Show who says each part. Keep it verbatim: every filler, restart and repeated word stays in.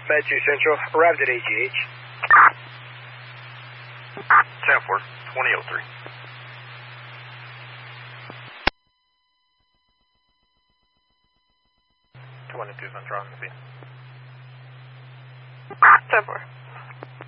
Speaker 1: Med two Central, arrived at A G H.
Speaker 2: ten four, twenty oh three. twenty-two Central on the scene.
Speaker 3: ten four.